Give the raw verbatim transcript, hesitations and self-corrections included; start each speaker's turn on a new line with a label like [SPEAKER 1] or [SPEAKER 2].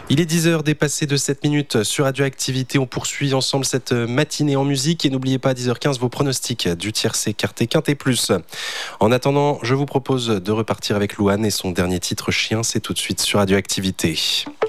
[SPEAKER 1] Il est dix heures dépassé de sept minutes sur Radioactivité. On poursuit ensemble cette matinée en musique et n'oubliez pas à dix heures quinze vos pronostics du tiercé Quartet Quintet Plus. En attendant, je vous propose de repartir avec Louane et son dernier titre Chien, c'est tout de suite sur Radioactivité.